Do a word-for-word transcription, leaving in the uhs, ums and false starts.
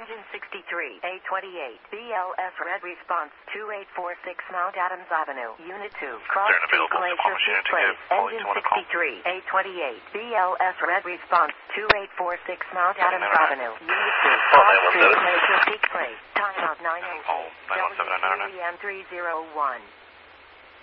Engine sixty-three, A twenty-eight, B L S Red Response two eight four six Mount Adams Avenue, Unit two, Cross Street, Glacier Peak Place. Engine sixty-three, A twenty-eight, B L S Red Response two eight four six Mount Adams Avenue, Unit two, Cross Street, Glacier Peak Place. Timeout nine oh six, W Q E M three oh one.